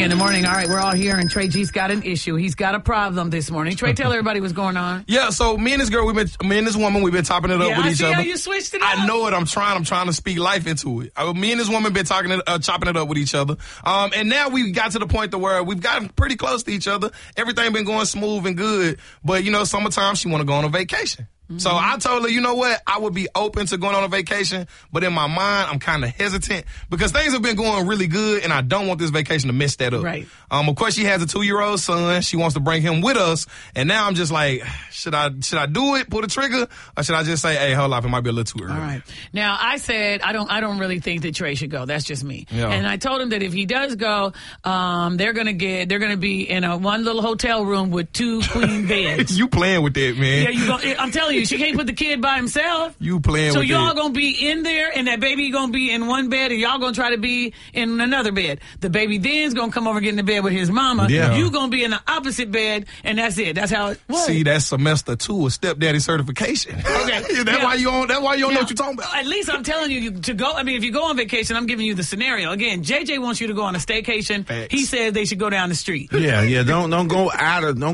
In the morning. All right, we're all here, and Trey G's got an issue. He's got a problem this morning. Trey, tell everybody what's going on. Yeah, so me and this woman, we've been topping it up with each other. I see how you switched it up. I know it. I'm trying to speak life into it. Me and this woman been chopping it up with each other. And now we got to the point to where we've gotten pretty close to each other. Everything been going smooth and good. But, summertime, she want to go on a vacation. So I told her, you know what? I would be open to going on a vacation, but in my mind, I'm kind of hesitant because things have been going really good, and I don't want this vacation to mess that up. Right. Of course, she has a 2-year-old son. She wants to bring him with us, and now I'm just like, should I do it, pull the trigger, or should I just say, hey, hold up, it might be a little too early? All right. Now, I said I don't really think that Trey should go. That's just me. Yeah. And I told him that if he does go, they're gonna be in one little hotel room with 2 queen beds. You playing with that, man? Yeah, I'm telling you, she can't put the kid by himself. You playing with that? So y'all gonna be in there, and that baby gonna be in one bed, and y'all gonna try to be in another bed. The baby then's gonna come over and get in the bed with his mama. Yeah. You gonna be in the opposite bed, and that's it. That's how it works. See, that's semester 2 of stepdaddy certification. Okay. That's why you don't know what you're talking about. At least I'm telling you to go. I mean, if you go on vacation, I'm giving you the scenario. Again, JJ wants you to go on a staycation. Facts. He said they should go down the street. Yeah. Don't go out of. Don't